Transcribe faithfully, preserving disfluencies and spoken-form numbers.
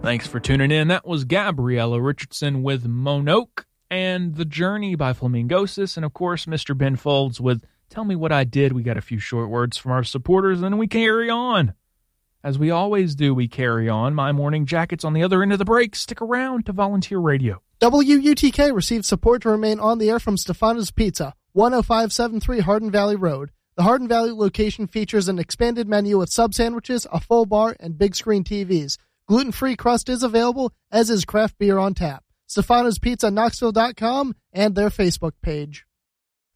Thanks for tuning in. That was Gabriella Richardson with Monoke and The Journey by Flamingosis. And, of course, Mister Ben Folds with Tell Me What I Did. We got a few short words from our supporters, and then we carry on. As we always do, we carry on. My Morning Jacket's on the other end of the break. Stick around to Volunteer Radio. W U T K received support to remain on the air from Stefano's Pizza, one oh five seven three Hardin Valley Road. The Hardin Valley location features an expanded menu with sub sandwiches, a full bar, and big screen T Vs. Gluten-free crust is available, as is craft beer on tap. Stefano's Pizza Knoxville dot com and their Facebook page.